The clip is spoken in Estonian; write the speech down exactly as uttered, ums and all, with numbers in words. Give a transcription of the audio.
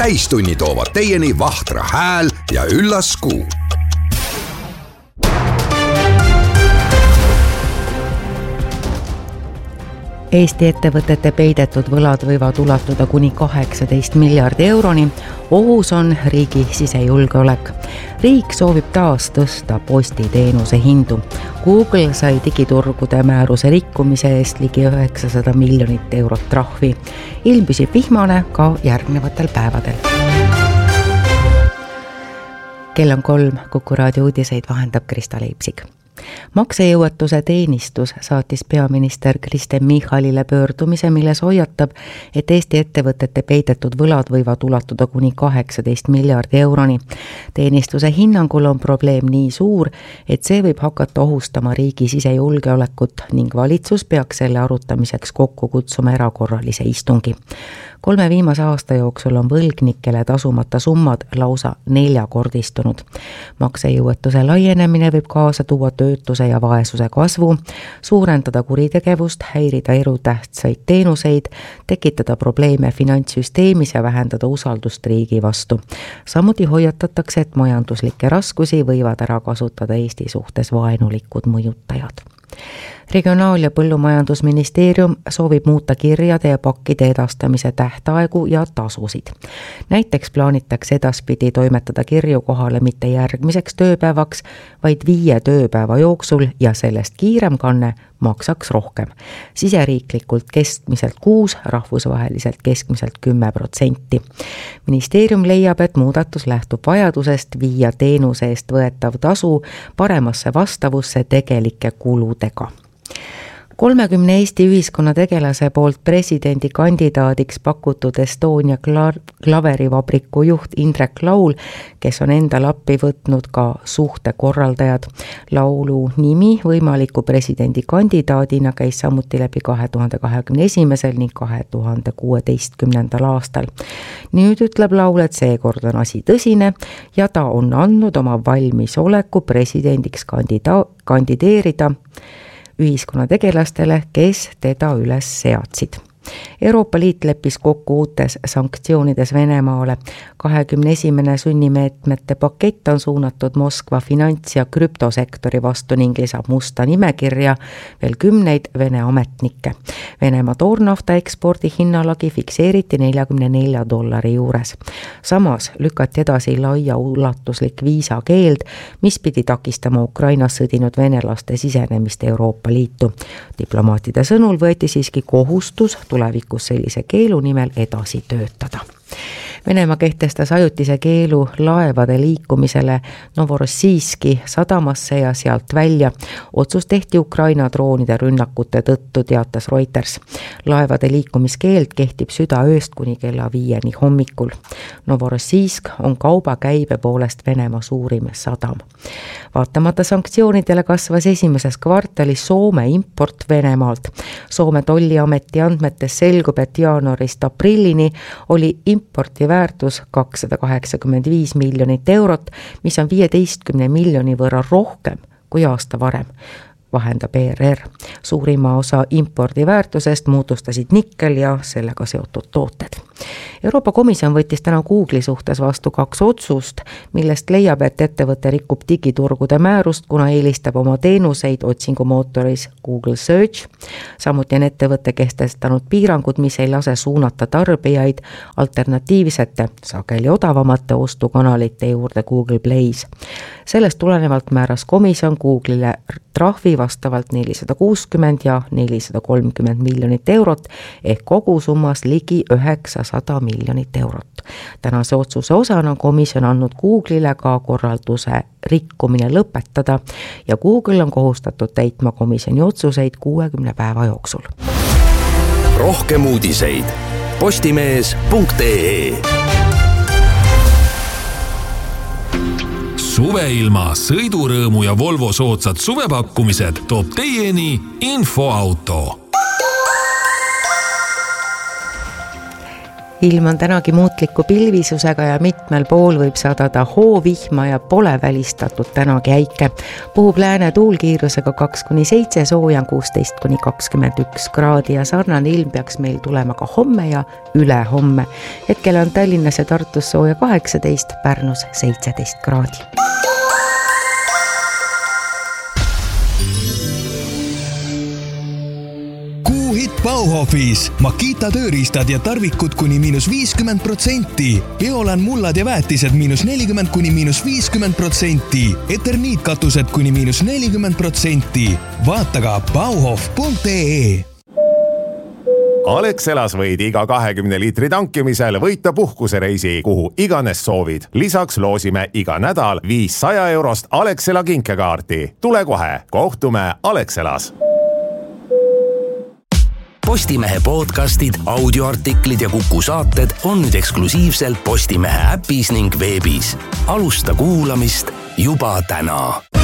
täistunni toovad teieni Vahtra hääl ja üllas kuu. Eesti ettevõtete peidetud võlad võivad ulatuda kuni kaheksateist miljardi euroni. Ohus on riigi sisejulgeolek. Riik soovib taas tõsta postiteenuse hindu. Google sai digiturgude määruse rikkumise eest ligi üheksasada miljonit eurot trahvi. Ilm püsib vihmane ka järgnevatel päevadel. Kell on kolm, Kuku raadio uudiseid vahendab Krista Leipsik. Maksejõuetuse teenistus saatis peaminister Kristen Michalile pöördumise, milles hoiatab, et Eesti ettevõtete peidetud võlad võivad ulatuda kuni kaheksateist miljardi euroni. Teenistuse hinnangul on probleem nii suur, et see võib hakata ohustama riigi sisejulgeolekut ning valitsus peaks selle arutamiseks kokku kutsuma erakorralise istungi. Kolme viimase aasta jooksul on võlgnikele tasumata summad lausa neljakordistunud. Maksejõuetuse laienemine võib kaasa tuua töötuse ja vaesuse kasvu, suurendada kuritegevust, häirida elutähtsaid teenuseid, tekitada probleeme finantssüsteemis ja vähendada usaldust riigi vastu. Samuti hoiatatakse, et majanduslikke raskusi võivad ära kasutada Eesti suhtes vaenulikud mõjutajad. Regionaal- ja Põllumajandusministeerium soovib muuta kirjade ja pakkide edastamise tähtaegu ja tasusid. Näiteks plaanitakse edaspidi toimetada kirju kohale mitte järgmiseks tööpäevaks, vaid viie tööpäeva jooksul ja sellest kiirem kanne maksaks rohkem. Siseriiklikult keskmiselt kuus, rahvusvaheliselt keskmiselt kümme protsenti. Ministeerium leiab, et muudatus lähtub vajadusest viia teenuse eest võetav tasu paremasse vastavusse tegelike kuludega. kolmekümne Eesti ühiskonnategelase poolt presidendi kandidaadiks pakutud Estonia klaverivabriku juht Indrek Laul, kes on endal appi võtnud ka suhtekorraldajad. Laulu nimi võimaliku presidendi kandidaadina käis samuti läbi kahe tuhande kahekümne esimesel ning kahe tuhande kuueteistkümnendal aastal. Nüüd ütleb Laul, et seekord on asi tõsine ja ta on andnud oma valmisoleku presidendiks kandida- kandideerida ühiskonnategelastele, kes teda üles seadsid. Euroopa Liit leppis kokku uutes sanktsioonides Venemaale. kahekümne esimene sunnimeetmete pakett on suunatud Moskva finants- ja krüptosektori vastu ning lisab musta nimekirja veel kümneid Vene ametnikke. Venemaa toornafta ekspordi hinnalagi fikseeriti neljakümne nelja dollari juures. Samas lükati edasi laia ulatuslik viisakeeld, mis pidi takistama Ukrainas sõdinud venelaste sisenemist Euroopa Liitu. Diplomaatide sõnul võeti siiski kohustus tulevikus sellise keelu nimel edasi töötada. Venemaa kehtestas ajutise keelu laevade liikumisele Novorossijski sadamasse ja sealt välja. Otsus tehti Ukraina droonide rünnakute tõttu, teatas Reuters. Laevade liikumiskeeld kehtib südaööst kuni kella viieni hommikul. Novorossijsk on kauba käibe poolest Venemaa suurim sadam. Vaatamata sanktsioonidele kasvas esimeses kvartalis Soome import Venemaalt. Soome tolliameti andmetes selgub, et jaanuarist aprillini oli importi väärtus kakssada kaheksakümmend viis miljonit eurot, mis on viieteistkümne miljoni võrra rohkem kui aasta varem, vahendab E R R. Suurima osa impordi väärtusest muutustasid nikkel ja sellega seotud tooted. Euroopa Komisjon võttis täna Google'i suhtes vastu kaks otsust, millest leiab, et ettevõte rikub digiturgude määrust, kuna eelistab oma teenuseid otsingumootoris Google Search. Samuti on ettevõte kehtestanud piirangud, mis ei lase suunata tarbijaid alternatiivsete, sageli odavamate ostukanalite juurde Google Play's. Sellest tulenevalt määras komisjon Google'ile trahvi vastavalt nelisada kuuskümmend ja nelisada kolmkümmend miljonit eurot ehk kogusummas ligi üheksasada miljonit eurot. Tänase otsuse osana on komisjon andnud Google'ile ka korralduse rikkumine lõpetada ja Google on kohustatud täitma komisjoni otsuseid kuuekümne päeva jooksul. Rohkem uudiseid postimees punkt ee. Suveilma, sõidurõõmu ja Volvo soodsad suvepakkumised toob teieni Infoauto. ilm on tänagi muutliku pilvisusega ja mitmel pool võib sadada hoovihma ja pole välistatud tänagi äike. Puhub lääne tuulkiirusega kaks kuni seitse, sooja on kuusteist kuni kakskümmend üks kraadi ja sarnane ilm peaks meil tulema ka homme ja ülehomme. Hetkel on Tallinnas ja Tartus sooja kaheksateist, Pärnus seitseteist kraadi. Bauhofis Makita tööriistad ja tarvikud kuni miinus viiskümmend protsenti, Eolan mullad ja väetised miinus nelikümmend kuni miinus viiskümmend protsenti, Eterniitkatused kuni miinus nelikümmend protsenti. Vaata ka bauhof punkt ee. Alexelas võid iga kahekümne liitri tankimisel võita puhkusereisi, kuhu iganes soovid. Lisaks loosime iga nädal viissada eurost Alexela kinkekaarti. Tule kohe, kohtume Alexelas. Postimehe podcastid, audioartiklid ja Kuku saated on nüüd eksklusiivselt Postimehe äpis ning veebis. Alusta kuulamist juba täna.